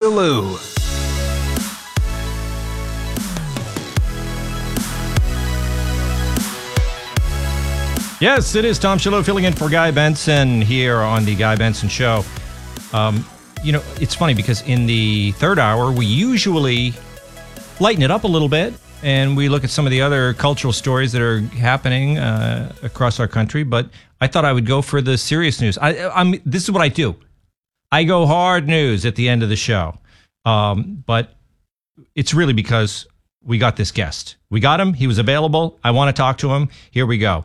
Shillue. Yes, it is Tom Shillue filling in for Guy Benson here on the Guy Benson Show. It's funny because in the third hour, we usually lighten it up a little bit and we look at some of the other cultural stories that are happening across our country. But I thought I would go for the serious news. This is what I do. I go hard news at the end of the show. But it's really because we got this guest. We got him. He was available. I want to talk to him. Here we go.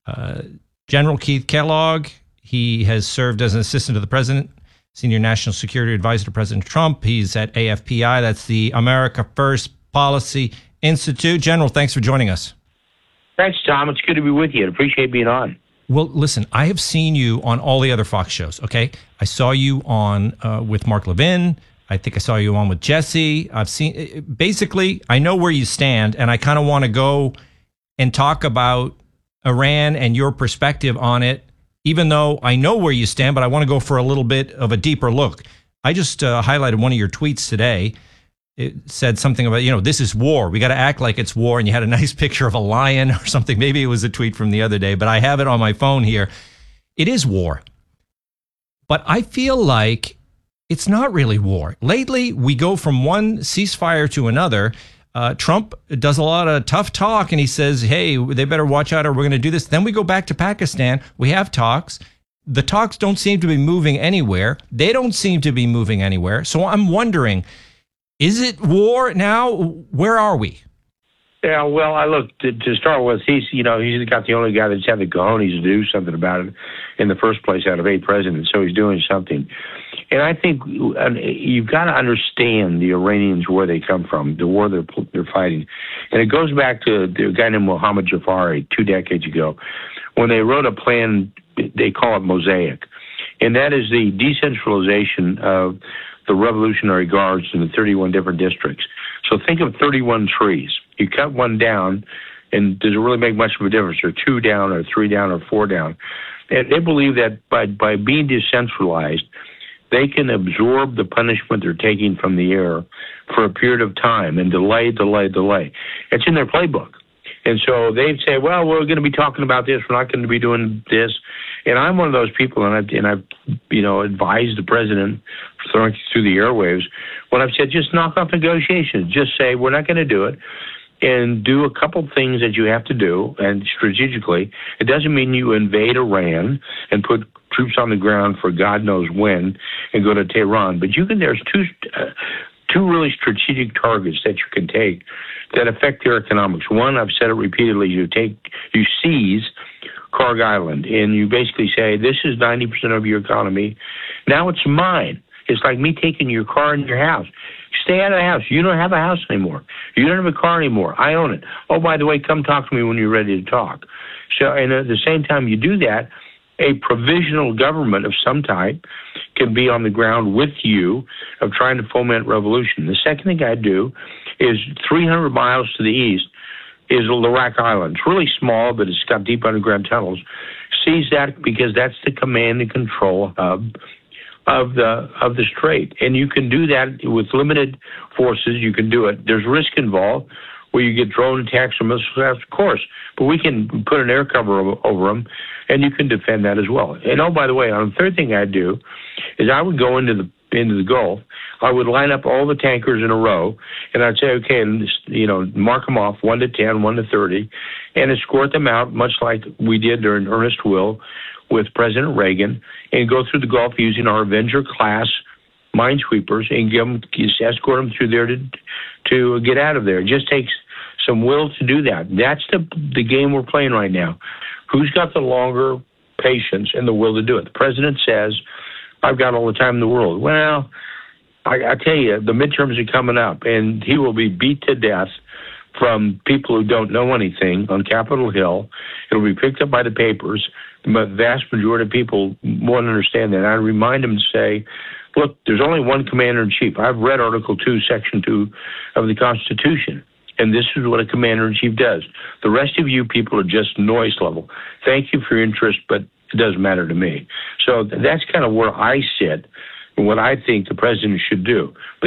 General Keith Kellogg. He has served as an assistant to the president, senior national security advisor to President Trump. He's at AFPI. That's the America First Policy Institute. General, thanks for joining us. Thanks, Tom. It's good to be with you. I appreciate being on. Well, listen, I have seen you on all the other Fox shows, okay? I saw you on with Mark Levin. I think I saw you on with Jesse. I've seen, basically, I know where you stand, and I kind of want to go and talk about Iran and your perspective on it, even though I know where you stand, but I want to go for a little bit of a deeper look. I just highlighted one of your tweets today. It said something about, this is war. We got to act like it's war. And you had a nice picture of a lion or something. Maybe it was a tweet from the other day, but I have it on my phone here. It is war. But I feel like it's not really war. Lately, we go from one ceasefire to another. Trump does a lot of tough talk, and he says, hey, they better watch out or we're going to do this. Then we go back to Pakistan. We have talks. The talks don't seem to be moving anywhere. They don't seem to be moving anywhere. So I'm wondering, is it war now? Where are we? Yeah, well, I look, to start with, he's got the only guy that's had the cojones to do something about it in the first place out of 8 presidents, so he's doing something. And I think you've got to understand the Iranians, where they come from, the war they're fighting. And it goes back to the guy named Mohammad Jafari 2 decades ago, when they wrote a plan, they call it Mosaic. And that is the decentralization of the Revolutionary Guards in the 31 different districts. So think of 31 trees. You cut one down, and does it really make much of a difference? Or 2 down, or 3 down, or 4 down. And they believe that by being decentralized, they can absorb the punishment they're taking from the air for a period of time and delay. It's in their playbook. And so they'd say, well, we're going to be talking about this. We're not going to be doing this. And I'm one of those people, and I've advised the president throwing through the airwaves when I've said, just knock off negotiations. Just say, we're not going to do it. And do a couple things that you have to do, and strategically. It doesn't mean you invade Iran and put troops on the ground for God knows when and go to Tehran. But there's two really strategic targets that you can take that affect their economics. One, I've said it repeatedly, you seize Karg Island, and you basically say, this is 90% of your economy. Now it's mine. It's like me taking your car and your house. Stay out of the house. You don't have a house anymore. You don't have a car anymore. I own it. Oh, by the way, come talk to me when you're ready to talk. So, and at the same time you do that, a provisional government of some type can be on the ground with you of trying to foment revolution. The second thing I do is 300 miles to the east is Larak Island. It's really small, but it's got deep underground tunnels. Seize that because that's the command and control hub of the strait. And you can do that with limited forces. You can do it. There's risk involved where you get drone attacks or missile attacks, of course, but we can put an air cover over them, and you can defend that as well. And oh, by the way, the third thing I'd do is I would go into the Gulf. I would line up all the tankers in a row, and I'd say, okay, and mark them off 1 to 10, 1 to 30, and escort them out, much like we did during Ernest Will with President Reagan, and go through the Gulf using our Avenger-class minesweepers and escort them through there to get out of there. It just takes some will to do that. That's the game we're playing right now. Who's got the longer patience and the will to do it? The president says, I've got all the time in the world. Well, I tell you, the midterms are coming up, and he will be beat to death from people who don't know anything on Capitol Hill. It'll be picked up by the papers. The vast majority of people won't understand that. I remind them to say, look, there's only one commander-in-chief. I've read Article 2, Section 2 of the Constitution, and this is what a commander-in-chief does. The rest of you people are just noise level. Thank you for your interest, but it doesn't matter to me. So that's kind of where I sit and what I think the president should do. But